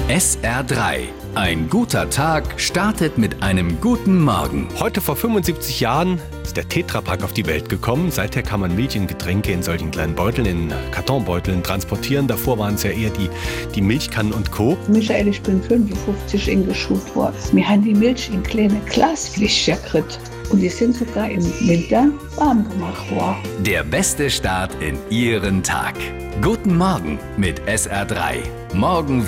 SR3. Ein guter Tag startet mit einem guten Morgen. Heute vor 75 Jahren ist der Tetra-Pak auf die Welt gekommen. Seither kann man Milch und Getränke in solchen kleinen Beuteln, in Kartonbeuteln transportieren. Davor waren es ja eher die Milchkannen und Co. Michael, ich bin 55 eingeschult worden. Wir haben die Milch in kleine Glasfläschchen gekriegt. Und die sind sogar im Winter warm gemacht worden. Der beste Start in Ihren Tag. Guten Morgen mit SR3. Morgen